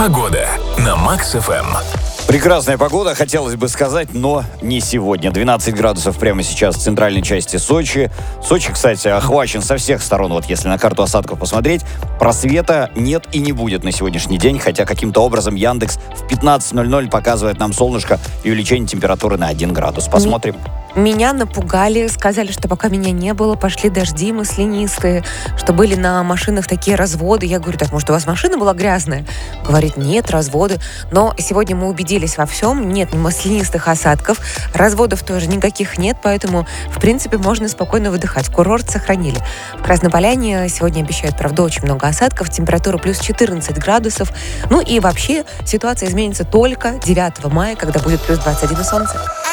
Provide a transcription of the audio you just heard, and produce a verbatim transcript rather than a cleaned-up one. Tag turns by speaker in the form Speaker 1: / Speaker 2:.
Speaker 1: Погода на Макс эф эм.
Speaker 2: Прекрасная погода, хотелось бы сказать, но не сегодня. двенадцать градусов прямо сейчас в центральной части Сочи. Сочи, кстати, охвачен со всех сторон. Вот если на карту осадков посмотреть, просвета нет и не будет на сегодняшний день. Хотя каким-то образом Яндекс в пятнадцать ноль ноль показывает нам солнышко и увеличение температуры на один градус. Посмотрим.
Speaker 3: Меня напугали, сказали, что пока меня не было, пошли дожди маслянистые, что были на машинах такие разводы. Я говорю, так, может, у вас машина была грязная? Говорит, нет, разводы. Но сегодня мы убедились во всем, нет ни маслянистых осадков, разводов тоже никаких нет, поэтому, в принципе, можно спокойно выдыхать. Курорт сохранили. В Красной Поляне сегодня обещают, правда, очень много осадков, температура плюс четырнадцать градусов. Ну и вообще ситуация изменится только девятого мая, когда будет плюс двадцать один и солнце.